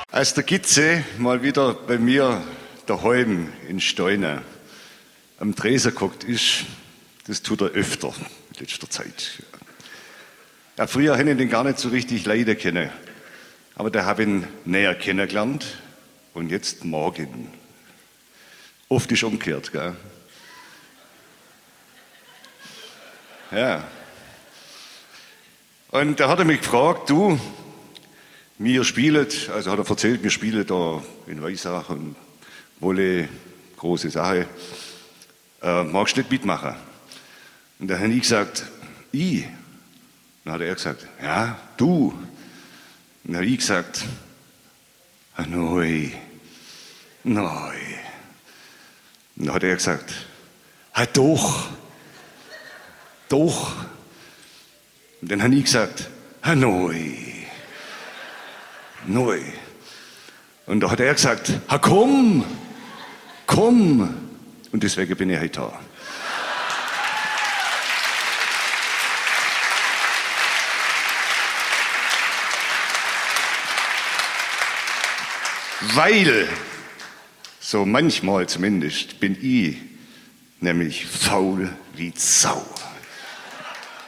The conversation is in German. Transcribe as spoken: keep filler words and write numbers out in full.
Als der Gitze mal wieder bei mir daheim in Steune am Tresen geguckt ist, das tut er öfter in letzter Zeit. Ja, früher hätte ich den gar nicht so richtig leiden können, aber da habe ich ihn näher kennengelernt und jetzt morgen. Oft ist umgekehrt, gell? Ja. Und da hat er mich gefragt, du, wir spielen, also hat er erzählt, wir spielen da in Weissach und Wolle, große Sache. Äh, magst du nicht mitmachen? Und dann habe ich gesagt, ich. Dann hat er gesagt, ja, du. Und dann habe ich gesagt, neu, neu. Und dann hat er gesagt, ah, doch, doch. Und dann habe ich gesagt, ah, neu. Neu. Und da hat er gesagt, ha komm, komm. Und deswegen bin ich heute da. Weil, so manchmal zumindest, bin ich nämlich faul wie Sau.